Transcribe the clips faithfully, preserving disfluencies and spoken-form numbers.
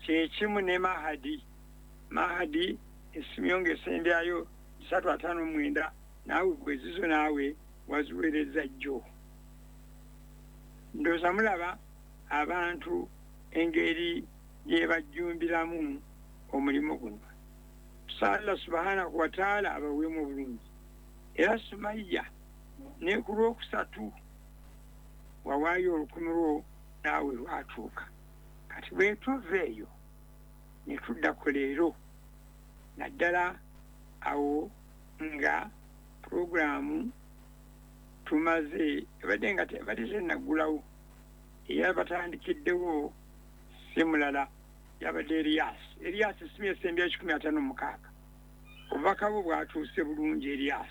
kyekimu ne Mahadi. Mahadi essimu yo ng'esembyayo gisatu ataano mwenda naawe gwe zizo naawe waziweereza jjo. Ndowooza mulaba abantu engeri gye bajjumbiramu omulimu guno. Tusabe Allah subhanahu wa ta'ala abaweemu obulungi. Era Sumayya ne ku lwokusatu wawaayo olukumi lwo naawe lwatuuka. Kati bwe tuva eyo ne tuddako leero naddala awo nga puroguramu tumaze ebadde nga tebadde tennaggulawo era batandikiddewo si mulala yabadde Erias. Erias essimu esembya ekikumi ataano mukaaga. Obubaka bwo bwatuuse bulungi Erias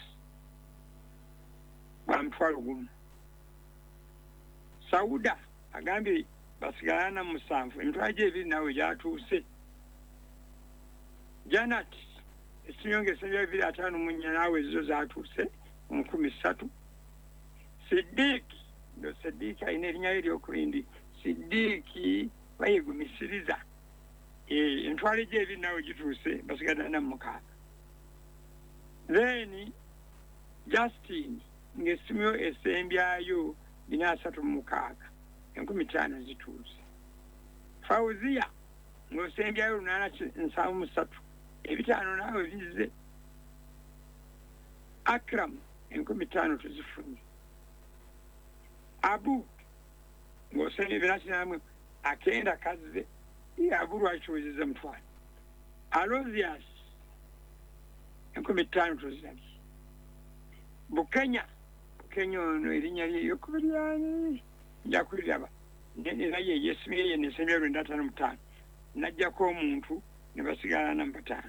bwa mutwalo gumu. Sauda agambye basigala na musanvu emitwalo gy'ebiri nawe gyatuuse. Janat essimu ng'esembya ebiri ataano mu nnya naawe zo zaatuuse mu nkumi ssatu. Siddiiki ndo Siddiiki alina erinnya lye ery'okubiri Siddiiki bayegumisiriza entwalo gy'ebiri nawe gituuse basigala na mukaaga. Then Justin ng'essimu yo esembyayo bina asatu mu mukaaga enkumi ttaano zituuse. Fawziya ng'osembyayo lunaana nsanvu mu ssatu ebitaano naawe bize. Akram enkumi ttaano tuzifunye. Abu ng'osembya bina kinaamwe akenda kazze Abu lwakiwezezza mutwalo. Alozias enkumi ttaano tuzirabye. Bukenya Bukenya ono erinnya lye eryokubiri ani nja kuliraba naye yesimu ye nesembya lwenda ataano mu ttaano najjako omuntu ne basigala namba ttaano.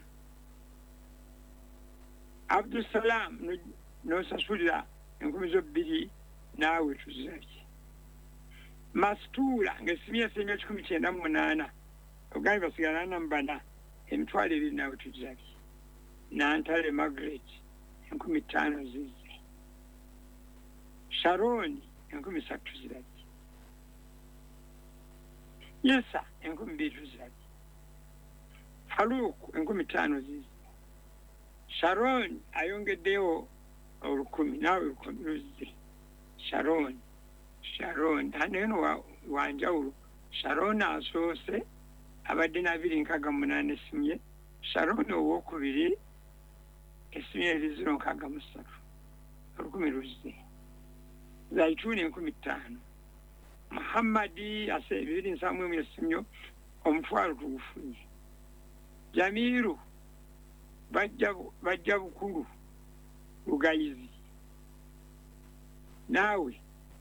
Abdusalam n'osasulira enkumi zo bbiri naawe tuzirabye. Mastuula ng'essimu yesembya ekikumi kyenda mu munaana ogambye basigala namba bana emitwalo ebiri naawe tuzirabye. Nantale Margaret enkumi ttaano zize. Sharoni enkumi ssatu tuzirabye. Yesa enkumi bbiri tuzirabye. Faruku enkumi ttaano zize. Sharoni ayongeddeyo olukumi naawe olukumi luzize. Sharoni Sharoni eno wanjawulo. Sharoni asoose abadde n'abiri nkaaga mu munaana essimu ye. Sharoni owookubiri essimu ye eri ziro nkaaga mu ssatu olukumi luzize. Zaituni enkumi ttaano. Muhammadi ase bibiri nsanvu emu essimu yo omutwalo tugufunye. Jamiru bajja bukulu Lugayizi naawe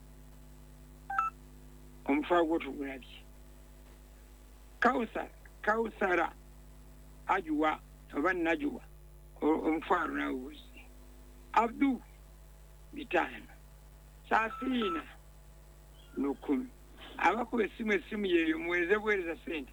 omutwalo gwo tugulabye. Kausara Kausara ajuwa oba najuwa omutwalo naawe wuzi. Abdu bitaano. Safina lukumi. Abakuba essimu essimu yeeyo muweereze buweereza ssente.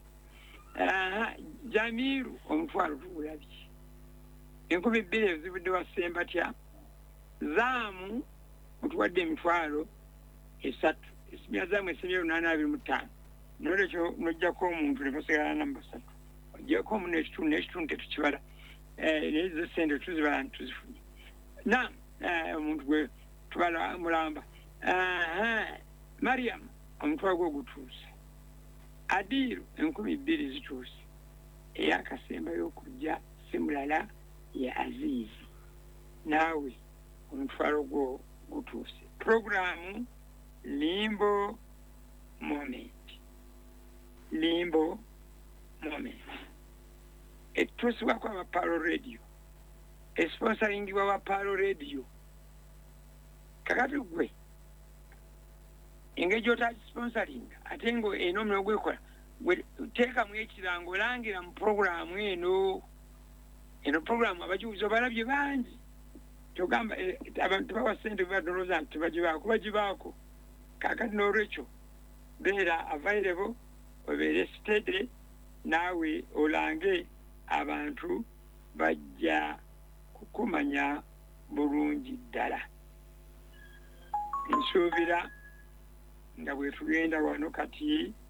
Jamiru omutwalo tugulabye. Enkumi bbiri ezibudde wasemba batya. Zaamu otuwadde emitwalo esatu. Essimu ya zaamu esembya lunaana abiri mu ttaano. Nolwekyo n'ojjako omuntu ne basigala namba ssatu. Ojjako omu n'ekitundu n'ekitundu tetukibala. Naye zo ssente tuzibala ntituzifunye. Na omuntu gwe tubala mulamba. Mariam omutwalo gwo gutuuse. Adiru enkumi bbiri zituuse. Eyakasemba y'okujja si mulala ya Azizi. Naawe omutwalo gwo gutuuse. Programu Limbo Moment. Limbo Moment. Etutusibwa kwa Palo Radio. Esponsoringibwa wa Palo Radio. Kakati gwe engeri gy'otaaki sponsoring ate ngo eno omulimu gwekola teekamu ekirango olangira mu puroguramu eno eno puroguramu abajubuzi obalabye bangi togamba abantu tebawa ssente bebadolooza nti tebagibaako bagibaako kaakati n'olwekyo beera available obeere steady naawe olange abantu bajja kukumanya bulungi ddala. Nsuubira nga bwe tugenda wano kati